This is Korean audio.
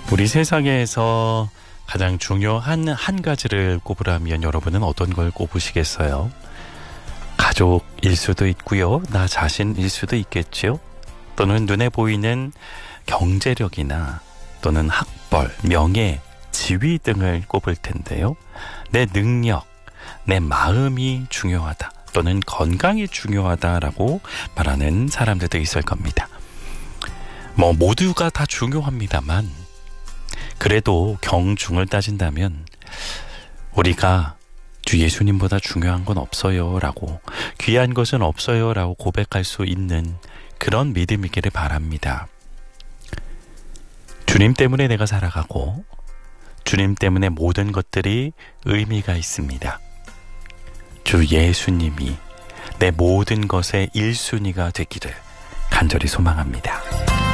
우리 세상에서 가장 중요한 한 가지를 꼽으라면 여러분은 어떤 걸 꼽으시겠어요? 가족일 수도 있고요. 나 자신일 수도 있겠죠. 또는 눈에 보이는 경제력이나 또는 학벌, 명예, 지위 등을 꼽을 텐데요. 내 능력, 내 마음이 중요하다. 또는 건강이 중요하다라고 말하는 사람들도 있을 겁니다. 모두가 다 중요합니다만 그래도 경중을 따진다면 우리가 주 예수님보다 중요한 건 없어요 라고, 귀한 것은 없어요 라고 고백할 수 있는 그런 믿음이기를 바랍니다. 주님 때문에 내가 살아가고 주님 때문에 모든 것들이 의미가 있습니다. 주 예수님이 내 모든 것의 1순위가 되기를 간절히 소망합니다.